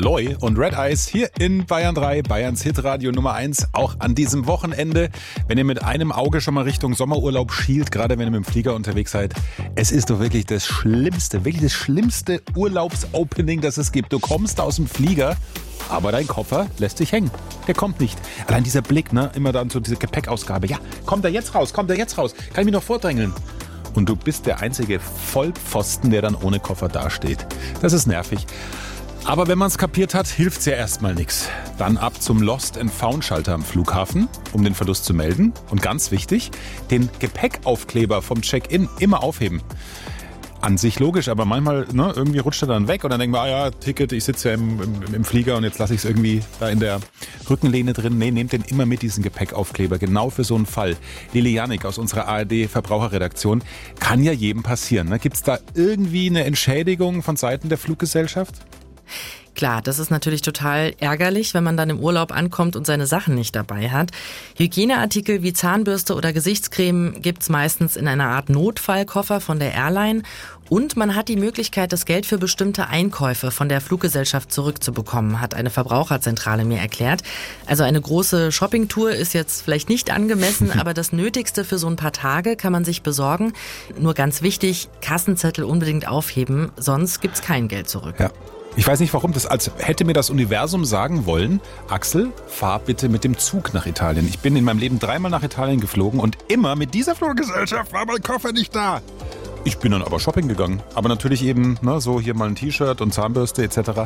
Loy und Red Eyes hier in Bayern 3, Bayerns Hitradio Nummer 1, auch an diesem Wochenende. Wenn ihr mit einem Auge schon mal Richtung Sommerurlaub schielt, gerade wenn ihr mit dem Flieger unterwegs seid, es ist doch wirklich das schlimmste Urlaubsopening, das es gibt. Du kommst aus dem Flieger, aber dein Koffer lässt sich hängen. Der kommt nicht. Allein dieser Blick, ne, immer dann so diese Gepäckausgabe. Ja, kommt er jetzt raus? Kann ich mich noch vordrängeln? Und du bist der einzige Vollpfosten, der dann ohne Koffer dasteht. Das ist nervig. Aber wenn man es kapiert hat, hilft's ja erstmal nichts. Dann ab zum Lost-and-Found-Schalter am Flughafen, um den Verlust zu melden. Und ganz wichtig, den Gepäckaufkleber vom Check-in immer aufheben. An sich logisch, aber manchmal irgendwie rutscht er dann weg und dann denkt man, Ticket, ich sitze ja im Flieger und jetzt lasse ich es irgendwie da in der Rückenlehne drin. Nee, nehmt den immer mit, diesen Gepäckaufkleber, genau für so einen Fall. Lili Janik aus unserer ARD-Verbraucherredaktion, kann ja jedem passieren. Ne? Gibt es da irgendwie eine Entschädigung von Seiten der Fluggesellschaft? Klar, das ist natürlich total ärgerlich, wenn man dann im Urlaub ankommt und seine Sachen nicht dabei hat. Hygieneartikel wie Zahnbürste oder Gesichtscreme gibt's meistens in einer Art Notfallkoffer von der Airline. Und man hat die Möglichkeit, das Geld für bestimmte Einkäufe von der Fluggesellschaft zurückzubekommen, hat eine Verbraucherzentrale mir erklärt. Also eine große Shoppingtour ist jetzt vielleicht nicht angemessen, aber das Nötigste für so ein paar Tage kann man sich besorgen. Nur ganz wichtig, Kassenzettel unbedingt aufheben, sonst gibt's kein Geld zurück. Ja. Ich weiß nicht warum, als hätte mir das Universum sagen wollen, Axel, fahr bitte mit dem Zug nach Italien. Ich bin in meinem Leben 3-mal nach Italien geflogen und immer mit dieser Fluggesellschaft war mein Koffer nicht da. Ich bin dann aber shopping gegangen, aber natürlich eben so hier mal ein T-Shirt und Zahnbürste etc.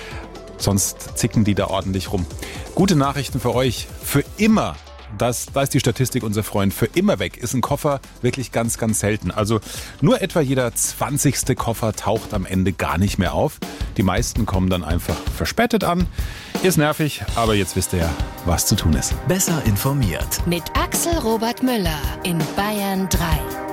Sonst zicken die da ordentlich rum. Gute Nachrichten für euch, für immer. Da ist die Statistik, unser Freund. Für immer weg ist ein Koffer wirklich ganz, ganz selten. Also nur etwa jeder 20. Koffer taucht am Ende gar nicht mehr auf. Die meisten kommen dann einfach verspätet an. Ist nervig, aber jetzt wisst ihr ja, was zu tun ist. Besser informiert. Mit Axel Robert Müller in Bayern 3.